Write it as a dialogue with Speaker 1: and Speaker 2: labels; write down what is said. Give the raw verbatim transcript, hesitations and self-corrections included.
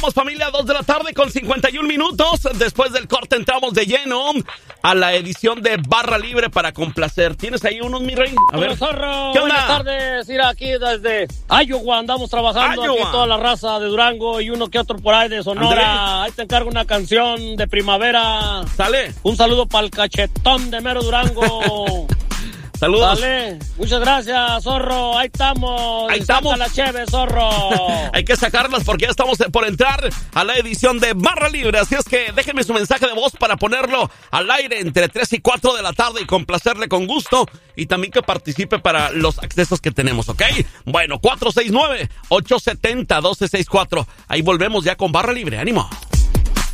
Speaker 1: Somos familia, dos de la tarde con cincuenta y un minutos. Después del corte entramos de lleno a la edición de Barra Libre para complacer. ¿Tienes ahí unos, mi rey?
Speaker 2: A ver. Zorro, buenas tardes. Mira, aquí desde Iowa andamos trabajando. Iowa. Aquí toda la raza de Durango y uno que otro por ahí de Sonora. André. Ahí te encargo una canción de primavera.
Speaker 1: Sale.
Speaker 2: Un saludo para el cachetón de mero Durango.
Speaker 1: Saludos.
Speaker 2: Dale. Muchas gracias, Zorro. Ahí estamos.
Speaker 1: Ahí estamos.
Speaker 2: Saca la cheve, Zorro.
Speaker 1: Hay que sacarlas porque ya estamos por entrar a la edición de Barra Libre. Así es que déjenme su mensaje de voz para ponerlo al aire entre tres y cuatro de la tarde y complacerle con gusto. Y también que participe para los accesos que tenemos, ¿ok? Bueno, cuatro seis nueve, ocho siete cero, uno dos seis cuatro. Ahí volvemos ya con Barra Libre. ¡Ánimo!